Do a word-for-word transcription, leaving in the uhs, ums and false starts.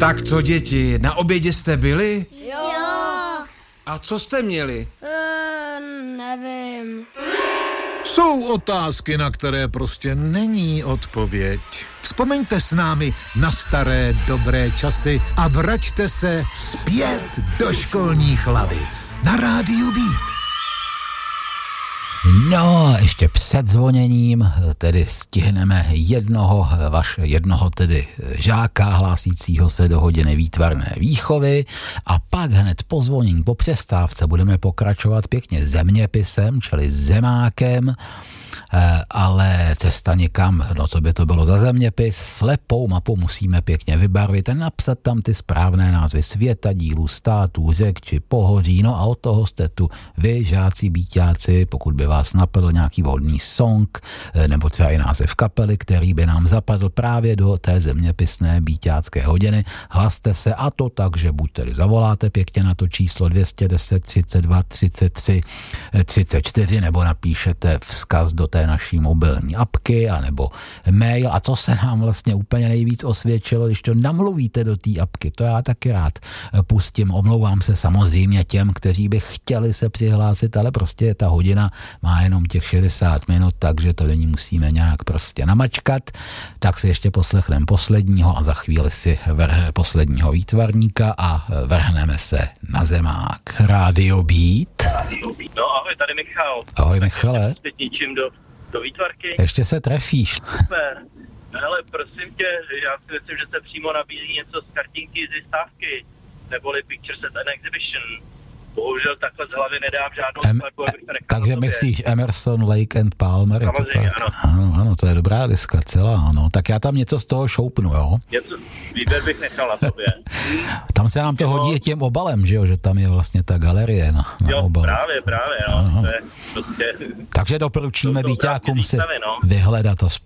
Tak co, děti, na obědě jste byli? Jo. A co jste měli? Uh, nevím. Jsou otázky, na které prostě není odpověď. Vzpomeňte s námi na staré dobré časy a vraťte se zpět do školních lavic. Na rádiu Beat. No, ještě před zvoněním tedy stihneme jednoho, vaš, jednoho tedy žáka hlásícího se do hodiny výtvarné výchovy a pak hned po zvonění, po přestávce budeme pokračovat pěkně zeměpisem, čili zemákem, ale cesta někam, no co by to bylo za zeměpis, slepou mapu musíme pěkně vybarvit a napsat tam ty správné názvy světa, dílů, států, řek či pohoří, no a od toho jste tu vy, žáci, býťáci, pokud by vás napadl nějaký vhodný song, nebo třeba i název kapely, který by nám zapadl právě do té zeměpisné býťácké hodiny, hlaste se a to tak, že buď tedy zavoláte pěkně na to číslo dvě stě deset třicet dva třicet tři třicet čtyři nebo napíšete vzkaz do té naší mobilní apky, anebo mail. A co se nám vlastně úplně nejvíc osvědčilo, když to namluvíte do té apky, to já taky rád pustím. Omlouvám se samozřejmě těm, kteří by chtěli se přihlásit, ale prostě ta hodina má jenom těch šedesát minut, takže to není musíme nějak prostě namačkat. Tak si ještě poslechneme posledního a za chvíli si vrh posledního výtvarníka a vrhneme se na zemák. Radio Beat. Radio Beat. No ahoj, tady Michal. Ahoj Michale. Teď ničím do do výtvarky. Ještě se trefíš. Super. Hele, prosím tě, já si myslím, že se přímo nabízí něco z kartinky z stávky, neboli Pictures at an Exhibition. Bohužel takhle z hlavy nedám žádnou em, skladbu, abych to nechal. Takže myslíš Emerson, Lake and Palmer? Je to tak? Ano. ano. Ano, to je dobrá diska celá, ano. Tak já tam něco z toho šoupnu, jo? Něco, výběr bych nechal na tobě. Tam se nám to hodí těm obalem, že jo? Že tam je vlastně ta galerie na, na jo, obalu. právě, právě, no. To je prostě... Takže doporučíme býťákům si výstavy, no. vyhledat to